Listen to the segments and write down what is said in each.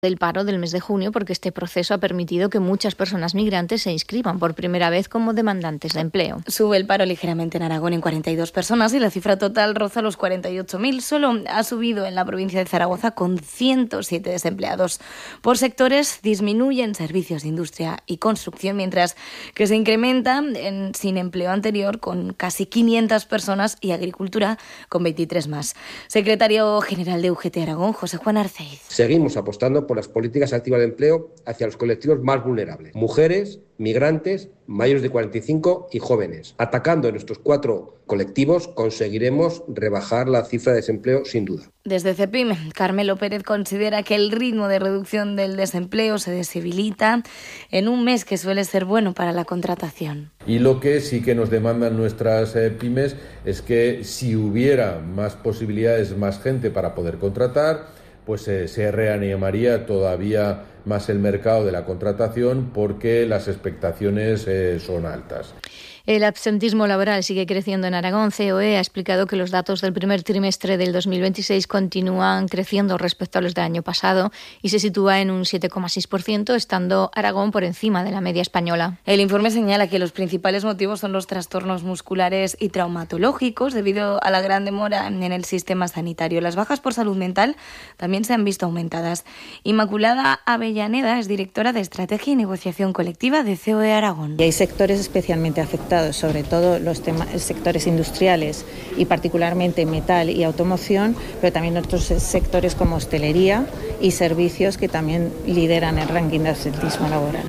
del paro del mes de junio, porque este proceso ha permitido que muchas personas migrantes se inscriban por primera vez como demandantes de empleo. Sube el paro ligeramente en Aragón en 42 personas y la cifra total roza los 48.000. Solo ha subido en la provincia de Zaragoza con 107 desempleados. Por sectores disminuyen servicios de industria y construcción, mientras que se incrementa en sin empleo anterior con casi 500 personas y agricultura con 23 más. Secretario general de UGT Aragón, José Juan Arceiz. Seguimos apostando por las políticas activas de empleo hacia los colectivos más vulnerables: mujeres, migrantes, mayores de 45 y jóvenes. Atacando en estos 4 colectivos conseguiremos rebajar la cifra de desempleo sin duda. Desde CEPIM, Carmelo Pérez considera que el ritmo de reducción del desempleo se debilita en un mes que suele ser bueno para la contratación. Y lo que sí que nos demandan nuestras pymes es que si hubiera más posibilidades, más gente para poder contratar, pues se reanimaría todavía más el mercado de la contratación, porque las expectaciones son altas. El absentismo laboral sigue creciendo en Aragón. COE ha explicado que los datos del primer trimestre del 2026 continúan creciendo respecto a los del año pasado y se sitúa en un 7,6%, estando Aragón por encima de la media española. El informe señala que los principales motivos son los trastornos musculares y traumatológicos debido a la gran demora en el sistema sanitario. Las bajas por salud mental también se han visto aumentadas. Inmaculada Avellaneda es directora de Estrategia y Negociación Colectiva de COE Aragón. Y hay sectores especialmente afectados, sobre todo los sectores industriales y particularmente metal y automoción, pero también otros sectores como hostelería y servicios que también lideran el ranking de absentismo laboral.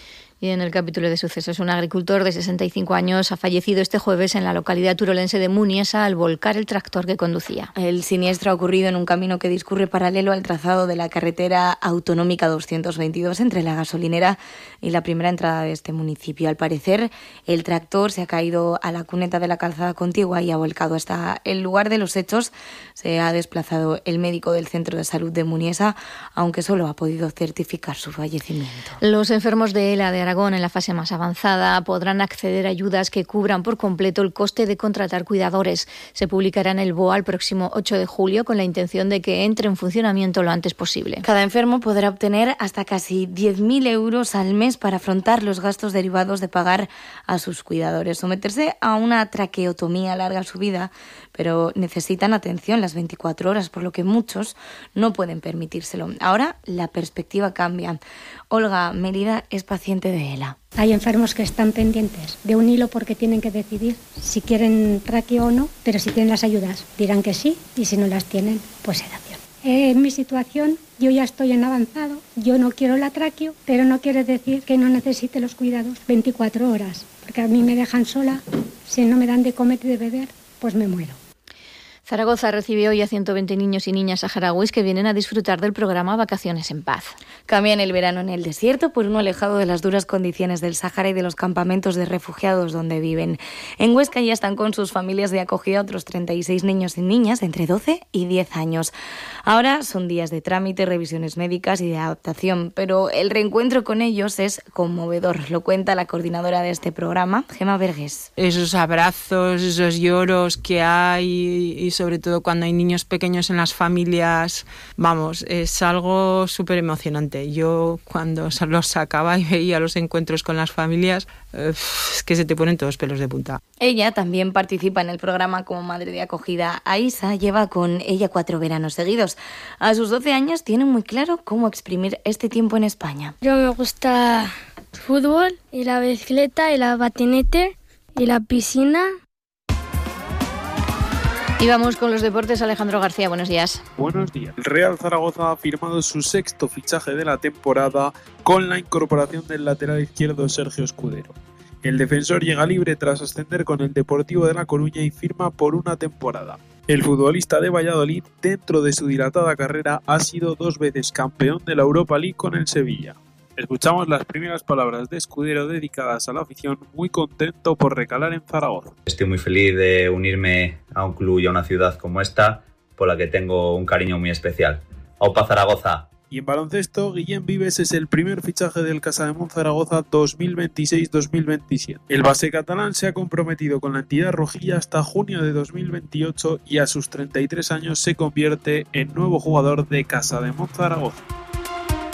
Y en el capítulo de sucesos, un agricultor de 65 años ha fallecido este jueves en la localidad turolense de Muniesa al volcar el tractor que conducía. El siniestro ha ocurrido en un camino que discurre paralelo al trazado de la carretera autonómica 222 entre la gasolinera y la primera entrada de este municipio. Al parecer, el tractor se ha caído a la cuneta de la calzada contigua y ha volcado. Hasta el lugar de los hechos se ha desplazado el médico del Centro de Salud de Muniesa, aunque solo ha podido certificar su fallecimiento. Los enfermos de ELA de Aragón en la fase más avanzada podrán acceder a ayudas que cubran por completo el coste de contratar cuidadores. Se publicará en el BOA el próximo 8 de julio con la intención de que entre en funcionamiento lo antes posible. Cada enfermo podrá obtener hasta casi 10.000 euros al mes para afrontar los gastos derivados de pagar a sus cuidadores. Someterse a una traqueotomía alarga su vida, pero necesitan atención las 24 horas, por lo que muchos no pueden permitírselo. Ahora la perspectiva cambia. Olga Mérida es paciente de ELA. Hay enfermos que están pendientes de un hilo porque tienen que decidir si quieren traqueo o no, pero si tienen las ayudas dirán que sí y si no las tienen, pues sedación. En mi situación yo ya estoy en avanzado, yo no quiero la traqueo, pero no quiere decir que no necesite los cuidados 24 horas, porque a mí me dejan sola, si no me dan de comer y de beber, pues me muero. Zaragoza recibe hoy a 120 niños y niñas saharauis que vienen a disfrutar del programa Vacaciones en Paz. Cambian el verano en el desierto por uno alejado de las duras condiciones del Sáhara y de los campamentos de refugiados donde viven. En Huesca ya están con sus familias de acogida otros 36 niños y niñas entre 12 y 10 años. Ahora son días de trámite, revisiones médicas y de adaptación, pero el reencuentro con ellos es conmovedor. Lo cuenta la coordinadora de este programa, Gemma Vergés. Esos abrazos, esos lloros que hay y sobre todo cuando hay niños pequeños en las familias, vamos, es algo súper emocionante. Yo cuando los sacaba y veía los encuentros con las familias, es que se te ponen todos los pelos de punta. Ella también participa en el programa como madre de acogida. Aisa lleva con ella 4 veranos seguidos. A sus 12 años tiene muy claro cómo exprimir este tiempo en España. Yo me gusta el fútbol y la bicicleta y la patinete y la piscina. Y vamos con los deportes. Alejandro García, buenos días. Buenos días. El Real Zaragoza ha firmado su 6º fichaje de la temporada con la incorporación del lateral izquierdo Sergio Escudero. El defensor llega libre tras ascender con el Deportivo de La Coruña y firma por una temporada. El futbolista de Valladolid, dentro de su dilatada carrera, ha sido 2 veces campeón de la Europa League con el Sevilla. Escuchamos las primeras palabras de Escudero dedicadas a la afición, muy contento por recalar en Zaragoza. Estoy muy feliz de unirme a un club y a una ciudad como esta, por la que tengo un cariño muy especial. ¡Aupa Zaragoza! Y en baloncesto, Guillem Vives es el primer fichaje del Casademont Zaragoza 2026-2027. El base catalán se ha comprometido con la entidad rojilla hasta junio de 2028 y a sus 33 años se convierte en nuevo jugador de Casademont Zaragoza.